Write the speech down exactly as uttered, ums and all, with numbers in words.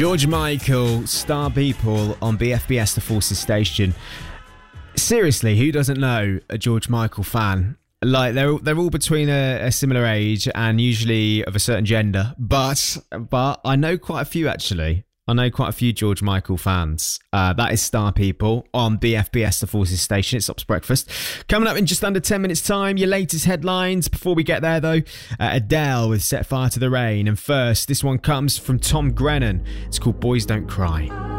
George Michael, Star People on B F B S The Forces Station. Seriously, who doesn't know a George Michael fan? Like, they're they're all between a, a similar age and usually of a certain gender. But but I know quite a few, actually. I know quite a few George Michael fans. Uh, that is Star People on B F B S The Forces Station. It's Ops Breakfast. Coming up in just under ten minutes' time, your latest headlines. Before we get there, though, uh, Adele with Set Fire to the Rain. And first, this one comes from Tom Grennan. It's called Boys Don't Cry.